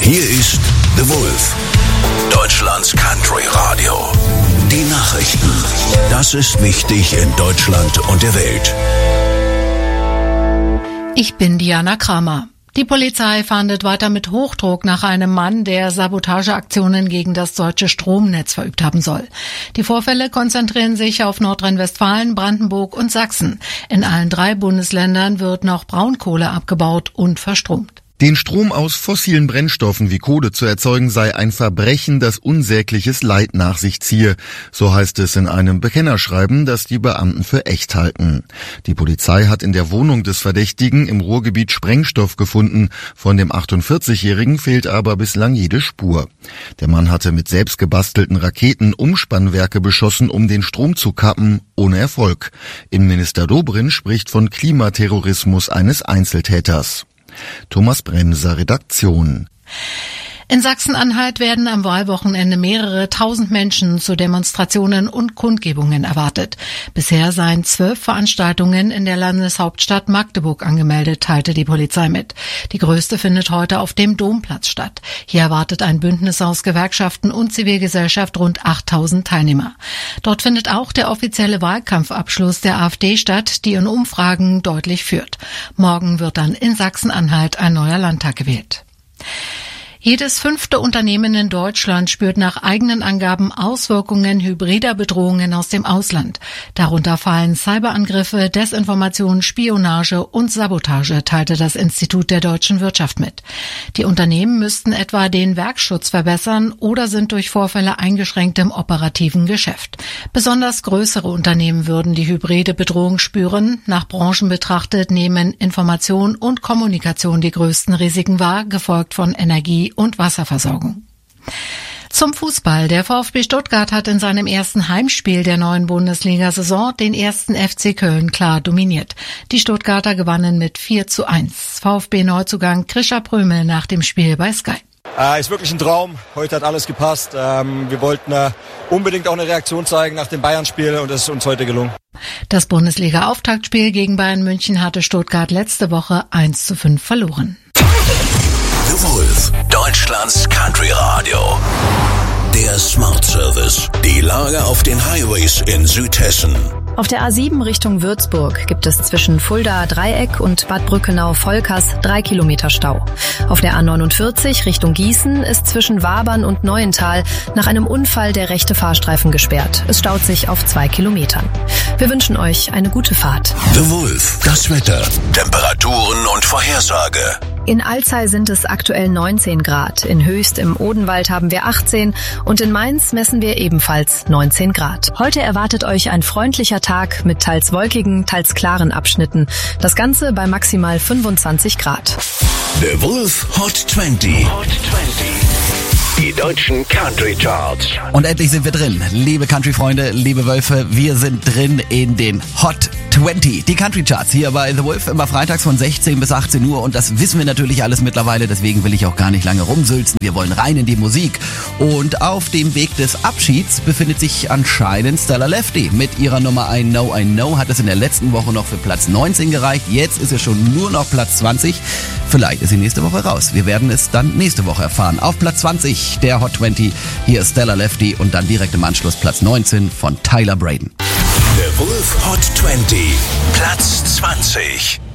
Hier ist The Wolf, Deutschlands Country Radio. Die Nachrichten. Das ist wichtig in Deutschland und der Welt. Ich bin Diana Kramer. Die Polizei fahndet weiter mit Hochdruck nach einem Mann, der Sabotageaktionen gegen das deutsche Stromnetz verübt haben soll. Die Vorfälle konzentrieren sich auf Nordrhein-Westfalen, Brandenburg und Sachsen. In allen 3 Bundesländern wird noch Braunkohle abgebaut und verstromt. Den Strom aus fossilen Brennstoffen wie Kohle zu erzeugen sei ein Verbrechen, das unsägliches Leid nach sich ziehe. So heißt es in einem Bekennerschreiben, das die Beamten für echt halten. Die Polizei hat in der Wohnung des Verdächtigen im Ruhrgebiet Sprengstoff gefunden. Von dem 48-Jährigen fehlt aber bislang jede Spur. Der Mann hatte mit selbst gebastelten Raketen Umspannwerke beschossen, um den Strom zu kappen, ohne Erfolg. Innenminister Dobrindt spricht von Klimaterrorismus eines Einzeltäters. Thomas Bremser, Redaktion. In Sachsen-Anhalt werden am Wahlwochenende mehrere tausend Menschen zu Demonstrationen und Kundgebungen erwartet. Bisher seien 12 Veranstaltungen in der Landeshauptstadt Magdeburg angemeldet, teilte die Polizei mit. Die größte findet heute auf dem Domplatz statt. Hier erwartet ein Bündnis aus Gewerkschaften und Zivilgesellschaft rund 8000 Teilnehmer. Dort findet auch der offizielle Wahlkampfabschluss der AfD statt, die in Umfragen deutlich führt. Morgen wird dann in Sachsen-Anhalt ein neuer Landtag gewählt. Jedes 5. Unternehmen in Deutschland spürt nach eigenen Angaben Auswirkungen hybrider Bedrohungen aus dem Ausland. Darunter fallen Cyberangriffe, Desinformation, Spionage und Sabotage, teilte das Institut der deutschen Wirtschaft mit. Die Unternehmen müssten etwa den Werkschutz verbessern oder sind durch Vorfälle eingeschränkt im operativen Geschäft. Besonders größere Unternehmen würden die hybride Bedrohung spüren. Nach Branchen betrachtet nehmen Information und Kommunikation die größten Risiken wahr, gefolgt von Energie- und Wasserversorgung. Zum Fußball. Der VfB Stuttgart hat in seinem ersten Heimspiel der neuen Bundesliga-Saison den 1. FC Köln klar dominiert. Die Stuttgarter gewannen mit 4:1. VfB-Neuzugang Krischer Prömel nach dem Spiel bei Sky. Ist wirklich ein Traum. Heute hat alles gepasst. Wir wollten unbedingt auch eine Reaktion zeigen nach dem Bayern-Spiel und das ist uns heute gelungen. Das Bundesliga-Auftaktspiel gegen Bayern München hatte Stuttgart letzte Woche 1:5 verloren. The Wolf, Deutschlands Country Radio. Der Smart Service. Die Lage auf den Highways in Südhessen. Auf der A7 Richtung Würzburg gibt es zwischen Fulda Dreieck und Bad Brückenau-Volkers 3 Kilometer Stau. Auf der A49 Richtung Gießen ist zwischen Wabern und Neuental nach einem Unfall der rechte Fahrstreifen gesperrt. Es staut sich auf 2 Kilometern. Wir wünschen euch eine gute Fahrt. The Wolf, das Wetter, Temperaturen und Vorhersage. In Alzey sind es aktuell 19 Grad. In Höchst im Odenwald haben wir 18 und in Mainz messen wir ebenfalls 19 Grad. Heute erwartet euch ein freundlicher Tag mit teils wolkigen, teils klaren Abschnitten. Das Ganze bei maximal 25 Grad. The Wolf Hot 20. Die deutschen Country Charts. Und endlich sind wir drin. Liebe Country-Freunde, liebe Wölfe, wir sind drin in den Hot 20. Die Country Charts hier bei The Wolf, immer freitags von 16 bis 18 Uhr. Und das wissen wir natürlich alles mittlerweile, deswegen will ich auch gar nicht lange rumsülzen. Wir wollen rein in die Musik. Und auf dem Weg des Abschieds befindet sich anscheinend Stella Lefty. Mit ihrer Nummer I Know hat es in der letzten Woche noch für Platz 19 gereicht. Jetzt ist es schon nur noch Platz 20. Vielleicht ist sie nächste Woche raus. Wir werden es dann nächste Woche erfahren. Auf Platz 20 der Hot 20. Hier ist Stella Lefty und dann direkt im Anschluss Platz 19 von Tyler Braden. The Wolf Hot 20. Platz 20.